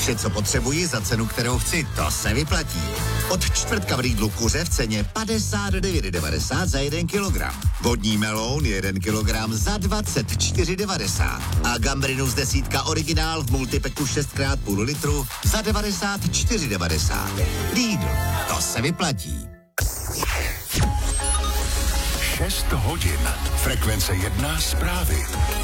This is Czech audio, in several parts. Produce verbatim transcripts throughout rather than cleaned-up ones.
Vše, co potřebuji za cenu, kterou chci, to se vyplatí. Od čtvrtka v Lidlu kuře v ceně padesát devět devadesát za jeden kilogram. Vodní meloun jeden kilogram za dvacet čtyři devadesát. A gambrinus desítka originál v multipeku šest krát půl litru za devadesát čtyři devadesát. Lidl, to se vyplatí. šest hodin. Frekvence jedna zprávy.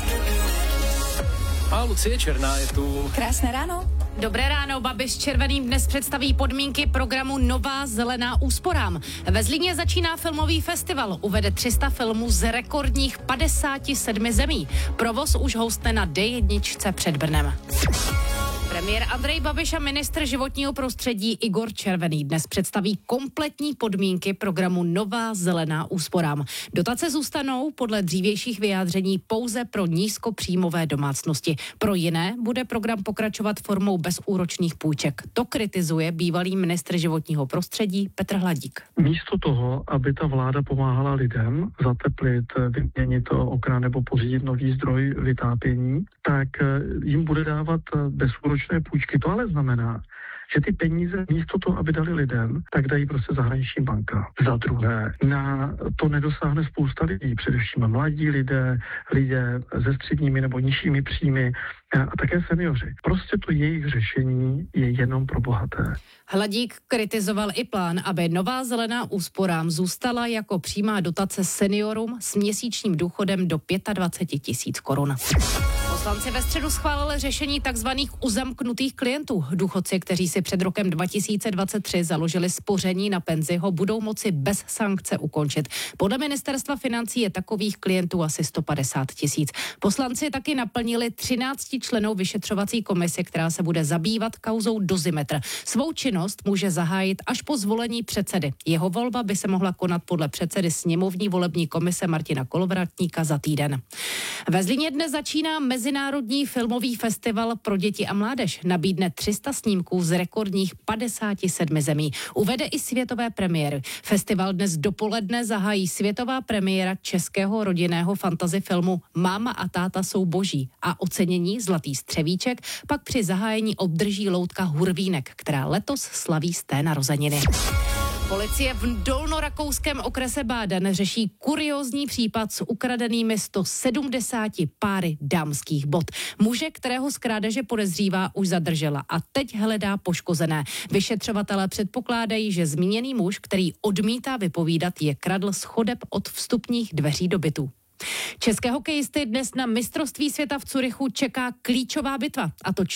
A Lucie Černá je tu. Krásné ráno. Dobré ráno, Babiš Červeným dnes představí podmínky programu Nová zelená úsporám. Ve Zlíně začíná filmový festival, uvede tři sta filmů z rekordních padesáti sedmi zemí. Provoz už hostne na D jedna před Brnem. Premiér Andrej Babiš a ministr životního prostředí Igor Červený dnes představí kompletní podmínky programu Nová zelená úsporám. Dotace zůstanou podle dřívějších vyjádření pouze pro nízkopříjmové domácnosti. Pro jiné bude program pokračovat formou bezúročných půjček. To kritizuje bývalý ministr životního prostředí Petr Hladík. Místo toho, aby ta vláda pomáhala lidem zateplit, vyměnit okna nebo pořídit nový zdroj vytápění, tak jim bude dávat bezúročné půjčky. To ale znamená, že ty peníze místo toho, aby dali lidem, tak dají prostě zahraniční banka. Za druhé, na to nedosáhne spousta lidí, především mladí lidé, lidé se středními nebo nižšími příjmy a také seniori. Prostě to jejich řešení je jenom pro bohaté. Hladík kritizoval i plán, aby Nová zelená úsporám zůstala jako přímá dotace seniorům s měsíčním důchodem do dvacet pět tisíc korun. Poslanci ve středu schválili řešení takzvaných uzamknutých klientů. Důchodci, kteří si před rokem dva tisíce dvacet tři založili spoření na penzi, ho budou moci bez sankce ukončit. Podle ministerstva financí je takových klientů asi sto padesát tisíc. Poslanci taky naplnili třináctičlennou vyšetřovací komisi, která se bude zabývat kauzou Dozimetr. Svou činnost může zahájit až po zvolení předsedy. Jeho volba by se mohla konat podle předsedy sněmovní volební komise Martina Kolovratníka za týden. Ve Zlíně dnes začíná Mezinárodní filmový festival pro děti a mládež. Nabídne tři sta snímků z rekordních padesáti sedmi zemí. Uvede i světové premiéry. Festival dnes dopoledne zahájí světová premiéra českého rodinného fantasy filmu Máma a táta jsou boží a ocenění Zlatý střevíček pak při zahájení obdrží loutka Hurvínek, která letos slaví sté narozeniny. Policie v dolnorakouském okrese Báden řeší kuriózní případ s ukradenými sto sedmdesáti páry dámských bot. Muže, kterého z krádeže podezřívá, už zadržela a teď hledá poškozené. Vyšetřovatelé předpokládají, že zmíněný muž, který odmítá vypovídat, je kradl z chodeb od vstupních dveří do bytu. České hokejisty dnes na mistrovství světa v Curychu čeká klíčová bitva, a to